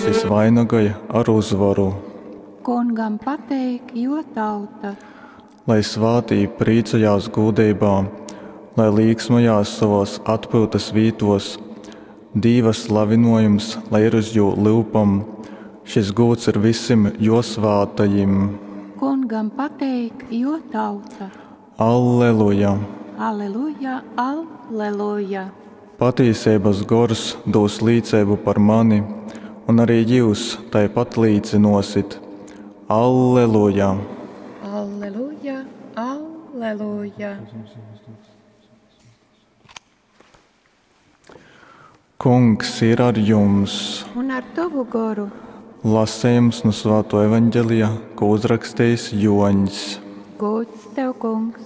debesis vainagoja ar uzvaru, Kungam pateik, jo tauta, lai svātī priecājās gūdībā, lai līksmojās savos atpūtas vītos, Dīvas slavinojums, lai ir uz jū lūpam, šis gūts ir visim jo svātajim. Kungam pateik, jo tauta, Alleluja! Alleluja, Alleluja. Patīsības gors dos līdzību par mani, un arī jūs tāpat līdzinosit. Alleluja! Alleluja, Alleluja. Kungs ir ar jums! Un ar tavu goru Lasējums no Svētā evaņģēlijā, ko uzrakstījis Joņs. gods tev, kungs.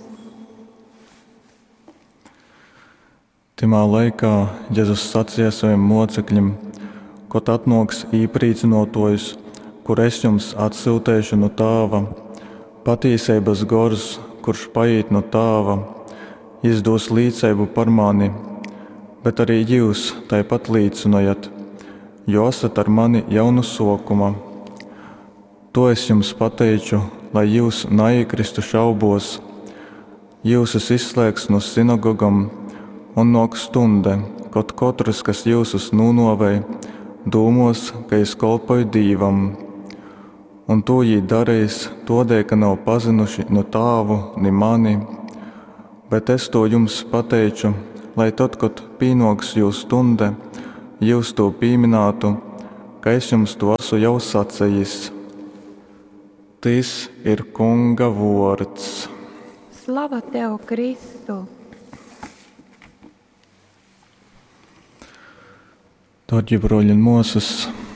Timā laikā Jēzus sacīja saviem mocekļiem, kad atnāks īprīcinotojs, kur es jums atsūtīšu no Tēva, patiesības gors, kurš paiet no Tēva, izdos līdzību par mani, bet arī jūs tāpat līdzinojat, jo esat ar mani jau no sākuma. To es jums pateicu, lai jūs neiekristu šaubos. Jūs izslēgs no sinagogām, un nāk stunda, kad katrs, kas jūsus nūnovei, domos, ka es kalpoju Dīvam. Un to jī darīs, todēļ, ka nav pazinuši no Tēvu, ni mani. Bet es to jums pateicu, lai tad, kad pienāks jūsu stunda, jūs to pieminētu, ka es jums to esmu jau sacījis. Tas ir Kunga vārds. Slava tev, Kristu! Dārgie broļi un māsas,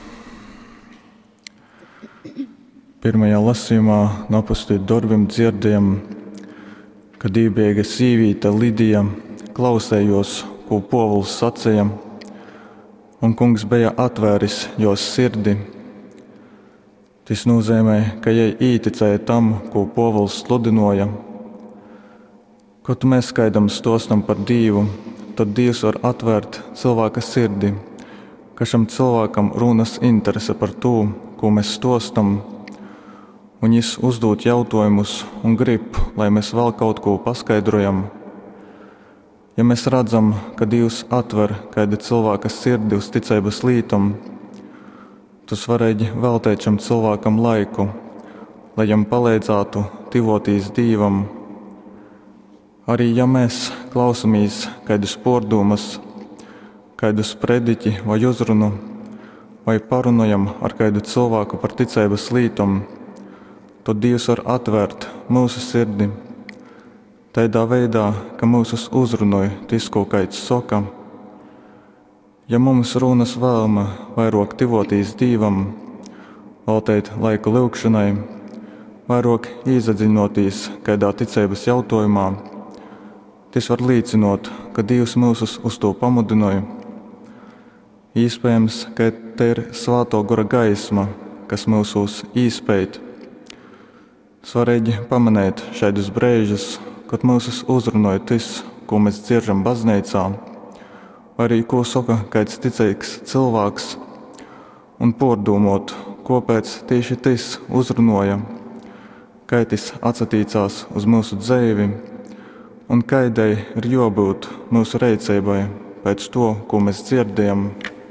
pirmajā lasījumā no apostļu darbiem dzirdējām, ka dībīga sīvīte Lidija klausējos, ko Povuls sacīja, un Kungs bija atvēris jos sirdi. Tas nozīmē, ka jai īticēja tam, ko Povuls sludināja. Kad mēs skaidām stostam par Dievu, tad Dievs var atvērt cilvēka sirdi, ka šam cilvēkam runas interese par to, ko mēs stostam, un viņš uzdod jautājumus un grib, lai mēs vēl kaut ko paskaidrojam. Ja mēs redzam, ka Dievs atver kāda cilvēka sirdi uz ticības lītam, tas varēja veltīt šam cilvēkam laiku, lai viņam palīdzētu tivotīs Dievam. Arī ja mēs klausamies kādus pārdomas, kādus prediķi vai uzrunu, vai parunājam ar kādu cilvēku par ticības lītam, tad Dievs var atvērt mūsu sirdi tādā veidā, ka mūsus uzrunāja tas, ko kāds saka. Ja mums runas vēlme vairāk tivotīs Dievam, veltīt laiku lūgšanai, vairāk iedziļinoties kādā ticības jautājumā, tas var liecināt, ka Dievs mūsus uz to pamudināja. Iespējams, ka te ir Svētā gara gaisma, kas mūsos īspēj. Svarīgi pamanīt šādus brīžus, kad mūsus uzrunāja tas, ko mēs dzirdam baznīcā, arī ko saka kāds ticīgs cilvēks, un pārdomāt, kāpēc tieši tas uzrunāja, kā tas atsatīcās uz mūsu dzīvi, un kādai ir jābūt mūsu rīcībai pēc to, ko mēs dzirdējam.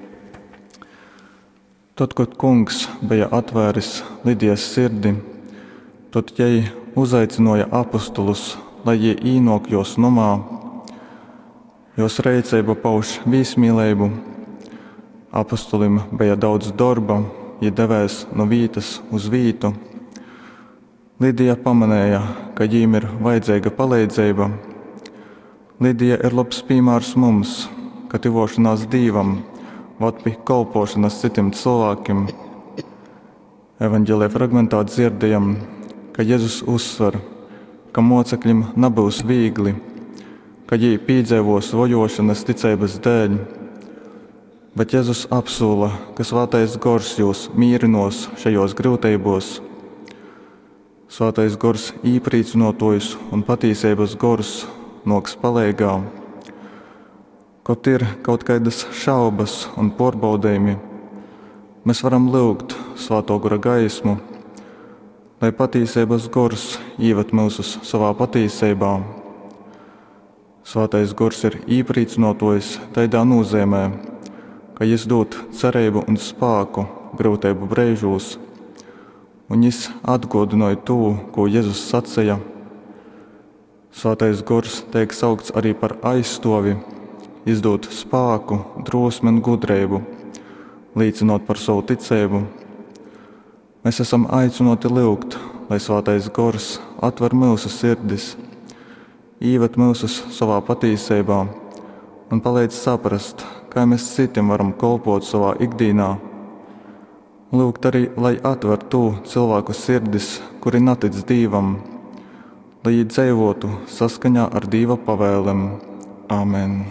Tad, kad Kungs bija atvēris Lidijas sirdi, tad jai uzaicināja apostulus, lai jie ienāk jos nomā. Jos rīcība pauž viesmīlību. Apostolim bija daudz darba, ja devēs no vītas uz vītu. Lidija pamanīja, ka viņiem ir vajadzīga palīdzība. Lidija ir labs piemērs mums, ka tuvošanās Dievam vat pie kalpošanas citiem cilvēkiem. Evaņģēlijā fragmentā dzirdējam, ka Jēzus uzsver, ka mocekļiem nebūs viegli, ka viņi piedzīvos vajošanas ticības dēļ, bet Jēzus apsola, ka Svētais Gors jūs mīrinos šajos grūtībos. Svētais Gors īprīcinotojs un patiesības Gors noks palīgā. Kaut ir kaut kādas šaubas un pārbaudījumi, mēs varam lūgt Svētā gara gaismu, lai patiesības gars ieved mūsus savā patiesībā. Svētais gars ir īprīcinotojs tādā nozīmē, ka viņš dod cerību un spēku grūtību brīžos, un viņš atgādināja to, ko Jēzus sacīja. Svētais gars tiek saukts arī par aizstovi, izdod spēku, drosmi un gudrību, liecinot par savu ticību. Mēs esam aicināti lūgt, lai Svētais gars atver mūsu sirdis, ieved mūsus savā patiesībā un palīdz saprast, kā mēs citiem varam kalpot savā ikdienā. Lūgt arī, lai atver to cilvēku sirdis, kuri netic Dievam, lai viņi dzīvotu saskaņā ar Dieva pavēlēm. Āmen.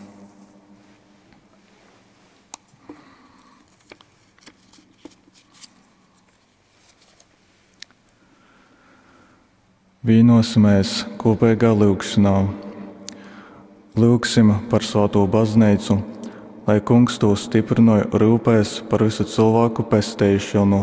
Vienosimies kopīgā lūgšanā. Lūgsim par Svēto baznīcu, lai Kungs to stiprināja rūpēs par visu cilvēku pestīšanu.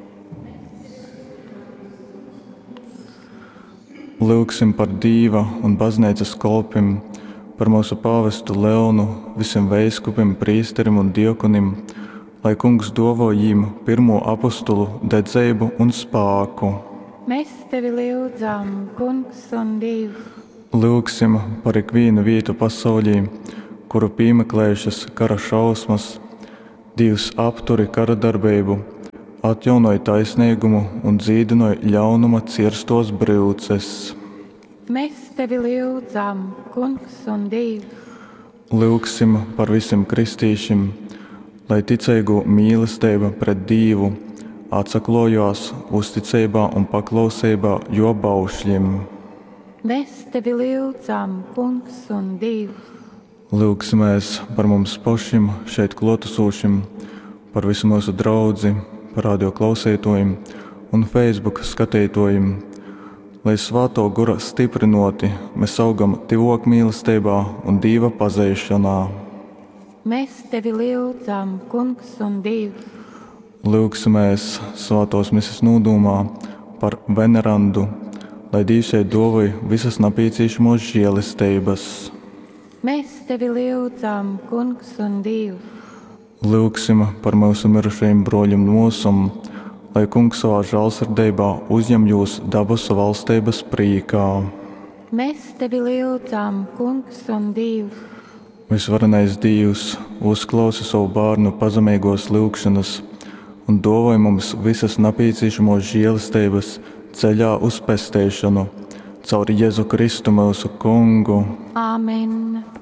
Lūgsim par Dieva un baznīcas kalpiem, par mūsu pāvestu Leonu, visiem veiskupiem, prīsterim un diakonim, lai Kungs dāvā viņiem pirmo apostulu dedzību un spēku. Mēs tevi lūdzam, Kungs un Dievs. Lūgsim par ikvienu vietu pasaulī, kuru piemeklējušas kara šausmas. Dievs apturi kara darbību, atjaunoja taisnīgumu un dzīdināja ļaunuma cirstos brūces. Mēs tevi lūdzam, Kungs un Dievs. Lūgsim par visiem kristīšiem, lai ticīgu mīlestība pret Dievu atsaklojās uzticībā un paklausībā jo baušļiem. Mēs tevi lūdzam, Kungs un Dievs. Lūgsimies par mums pašiem šeit klātesošiem, par visu mūsu draudzi, par radio klausītājiem un Facebook skatītājiem, lai Svētā gara stiprinoti mēs augam tīvāk mīlestībā un Dieva pazīšanā. Mēs tevi lūdzam, Kungs un Dievs. Lūgsimies Svētās misijas nodomā par venerandu, lai Dievs jai dāvāja visas nepieciešamos žēlistības. Mēs tevi lūdzam, Kungs un Dievs. Lūgsim par mūsu mirušajiem broļiem mūsam, lai Kungs savā žēlsirdībā uzņem jūs dabasu valstības prīkā. Mēs tevi lūdzam, Kungs un Dievs. Visvarenais Dievs uzklausa savu bērnu pazemīgos lūgšanas un dāvāja mums visas nepieciešamos žēlistības ceļā uz pestīšanu caur Jēzu Kristu mūsu Kungu. Āmen.